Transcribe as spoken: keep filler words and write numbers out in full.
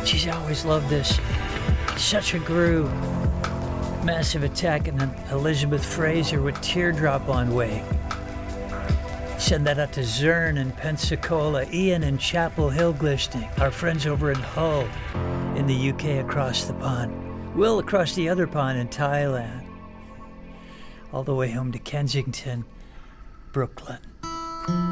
Geez, I always loved this. Such a groove. Massive Attack and then Elizabeth Fraser with Teardrop on Way. Send that out to Zern in Pensacola, Ian in Chapel Hill Glistening, our friends over in Hull in the U K across the pond, Will across the other pond in Thailand, all the way home to Kensington, Brooklyn.